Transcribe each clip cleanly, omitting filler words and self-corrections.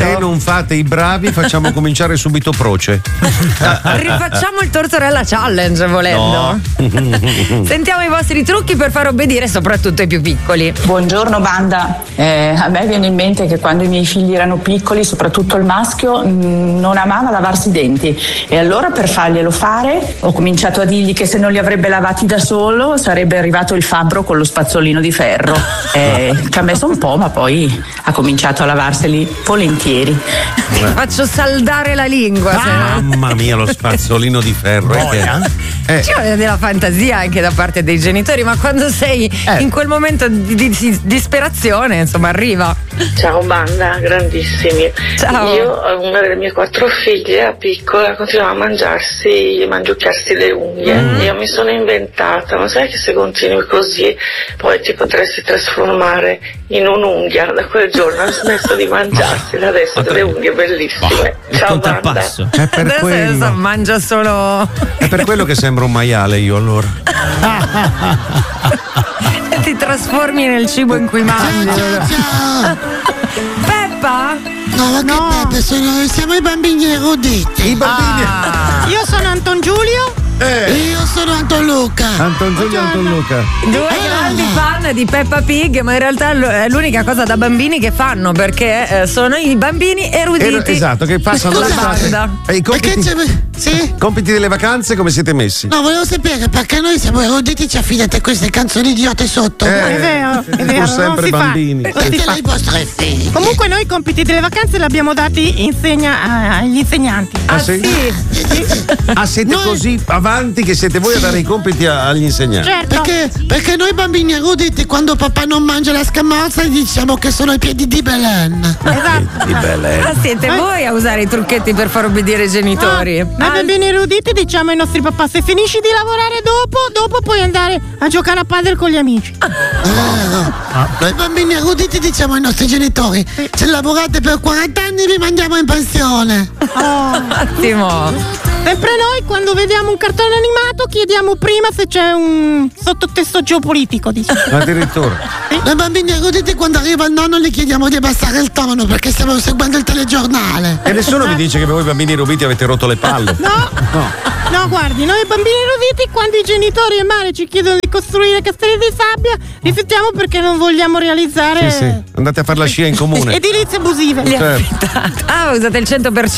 Se non fate i bravi, facciamo cominciare subito Proce. Rifacciamo il Tortorella Challenge volendo. No. Sentiamo i vostri trucchi per far obbedire soprattutto ai più piccoli. Buongiorno banda, a me viene in mente che quando i miei figli erano piccoli, soprattutto il maschio, non amava lavarsi i denti, e allora per farglielo fare ho cominciato a dirgli che se non li avrebbe lavati da solo sarebbe arrivato il fabbro con lo spazzolino di ferro. Ci ha messo un po', ma poi ha cominciato a lavarseli volentieri. Faccio saldare la lingua. Mamma mia, lo spazzolino di ferro. Ci vuole della fantasia anche da parte dei genitori, ma quando sei in quel momento di disperazione, insomma, arriva. Ciao banda, grandissimi. Ciao. Io, una delle mie 4 figlie, a piccola, continuava a mangiucchiarsi le unghie. Io mi sono inventata, ma sai che se continui così poi ti potresti trasformare in un'unghia. Da quel giorno ha smesso di mangiarsela, adesso ha delle unghie bellissime. Ciao banda. È per adesso quello. Mangia solo. È per quello che sembra un maiale io allora. Ti trasformi nel cibo in cui mangi. Peppa? No, Peppe, siamo i bambini eruditi. I bambini. Io sono Anton Giulio. Io sono Anton Luca. Anton Giulio, Anton Luca. Due grandi fan di Peppa Pig, ma in realtà è l'unica cosa da bambini che fanno, perché sono i bambini eruditi. Esatto, che passano l'estate. E i compiti delle vacanze come siete messi? No, volevo sapere perché noi siamo eruditi, ci affidate queste canzoni idiote sotto. È vero, Pur sempre bambini. Perché lei vostri figli? Comunque noi i compiti delle vacanze li abbiamo dati agli insegnanti. Ah sì? Ah, siete così avanti che siete voi a dare i compiti agli insegnanti? Certo. Perché noi bambini eruditi, quando papà non mangia la scamorza, gli diciamo che sono i piedi di Belen. Esatto. Di Belen. Ma siete voi a usare i trucchetti per far obbedire i genitori? Noi bambini eruditi diciamo ai nostri papà: se finisci di lavorare dopo puoi andare a giocare a padel con gli amici. Noi bambini eruditi diciamo ai nostri genitori: se lavorate per 40 anni vi mandiamo in pensione. Ottimo. Sempre noi, quando vediamo un cartone animato, chiediamo prima se c'è un sottotesto geopolitico, diciamo. Addirittura. Noi bambini eruditi, quando arriva il nonno, gli chiediamo di abbassare il tono perché stiamo seguendo il telegiornale. E nessuno vi dice che voi bambini eruditi avete rotto le palle? No, guardi, noi bambini eruditi, quando i genitori e Mare ci chiedono di costruire castelli di sabbia, rifiutiamo perché non vogliamo realizzare. Sì. Andate a fare la scia in comune. Edilizie abusive. Usate il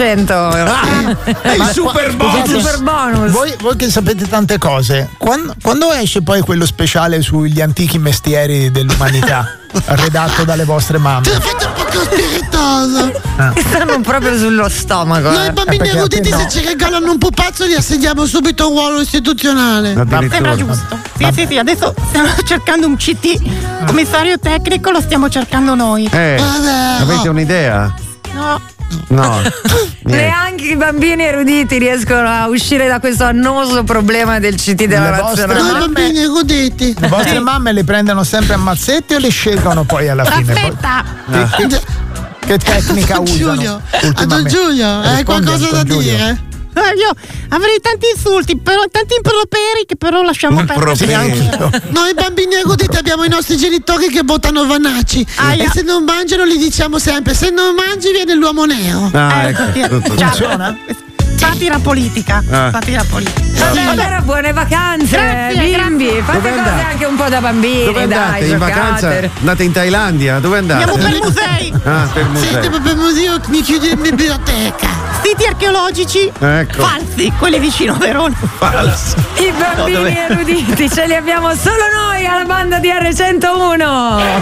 100%. Il super bonus. Il super bonus. Voi che sapete tante cose, quando esce poi quello speciale sugli antichi mestieri dell'umanità? Redatto dalle vostre mamme. Ti ho fatto un po' spiritoso. Stanno proprio sullo stomaco. Noi bambini eruditi, se ci regalano un pupazzo, gli assegniamo subito un ruolo istituzionale. Sembra giusto. Sì, adesso stiamo cercando un CT, commissario tecnico, lo stiamo cercando noi. Avete un'idea? No. Neanche i bambini eruditi riescono a uscire da questo annoso problema del CT della nazionale. Noi bambini eruditi. Le vostre mamme le prendono sempre a mazzetti o le scelgono poi alla fine? Aspetta. Che tecnica usano? Anton Giulio, hai qualcosa da dire? Io avrei tanti insulti, tanti improperi che però lasciamo perdere. Noi bambini eruditi abbiamo i nostri genitori che votano Vanacci e se non mangiano gli diciamo sempre: se non mangi viene l'uomo nero. Funziona? Satira politica. Allora buone vacanze, Grazie, bimbi. Fate cose anche un po' da bambini. Dove andate? In vacanza? Andate in Thailandia? Dove andate? Andiamo per musei. Per musei. Sì, andiamo per museo, mi chiudi in biblioteca. Siti archeologici falsi, quelli vicino a Verona. Falsi. I bambini eruditi ce li abbiamo solo noi alla banda di R101.